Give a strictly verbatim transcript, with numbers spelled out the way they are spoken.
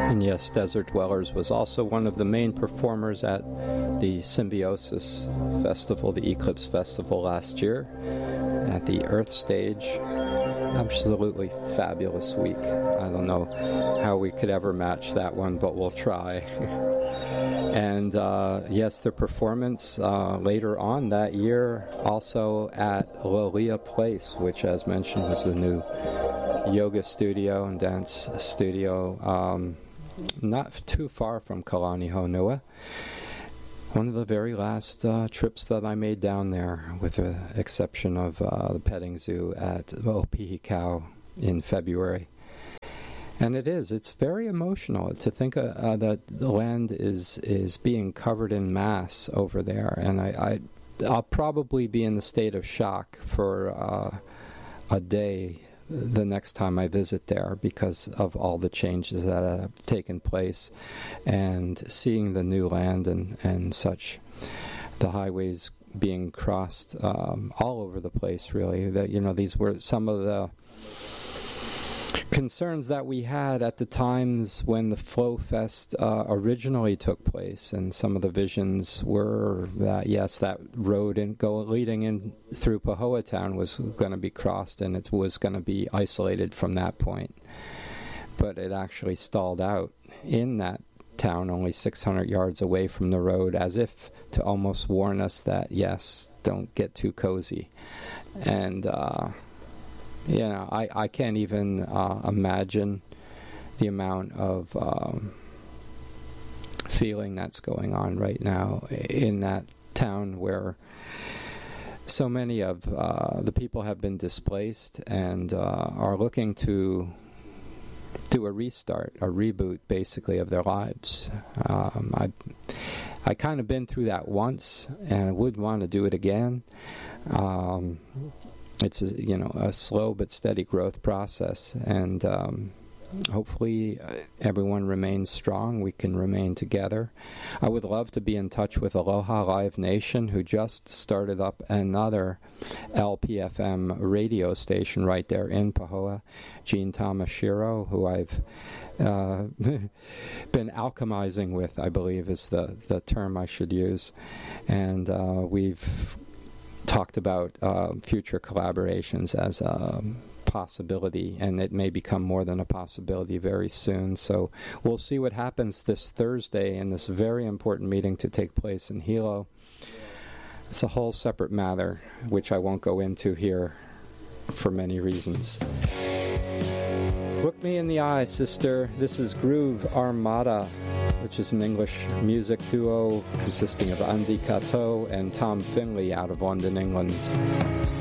And yes, Desert Dwellers was also one of the main performers at the Symbiosis Festival, the Eclipse Festival last year, at the Earth Stage. Absolutely fabulous week. I don't know how we could ever match that one, but we'll try. And uh, yes, their performance uh, later on that year also at Lilia Place, which, as mentioned, was the new yoga studio and dance studio um, not too far from Kalani Honua. One of the very last uh, trips that I made down there, with the exception of uh, the petting zoo at Opihikau in February. And it is, it's very emotional to think uh, uh, that the land is is being covered in mass over there. And I, I, I'll probably be in the state of shock for uh, a day the next time I visit there because of all the changes that have taken place and seeing the new land and, and such. The highways being crossed um, all over the place, really. That, you know, these were some of the concerns that we had at the times when the Flow Fest uh, originally took place, and some of the visions were that, yes, that road in, go, leading in through Powhatan was going to be crossed, and it was going to be isolated from that point. But it actually stalled out in that town, only six hundred yards away from the road, as if to almost warn us that, yes, don't get too cozy. And uh You know, I, I can't even uh, imagine the amount of um, feeling that's going on right now in that town where so many of uh, the people have been displaced and uh, are looking to do a restart, a reboot, basically, of their lives. Um, I I kind of been through that once, and I would want to do it again. Um, It's a, you know, a slow but steady growth process, and um, hopefully uh, everyone remains strong. We can remain together. I would love to be in touch with Aloha Live Nation, who just started up another L P F M radio station right there in Pahoa. Gene Tamashiro, who I've uh, been alchemizing with, I believe is the, the term I should use, and uh, we've talked about uh, future collaborations as a possibility, and it may become more than a possibility very soon. So we'll see what happens this Thursday in this very important meeting to take place in Hilo. It's a whole separate matter, which I won't go into here for many reasons. Look me in the eye, sister. This is Groove Armada, which is an English music duo consisting of Andy Cato and Tom Finley out of London, England.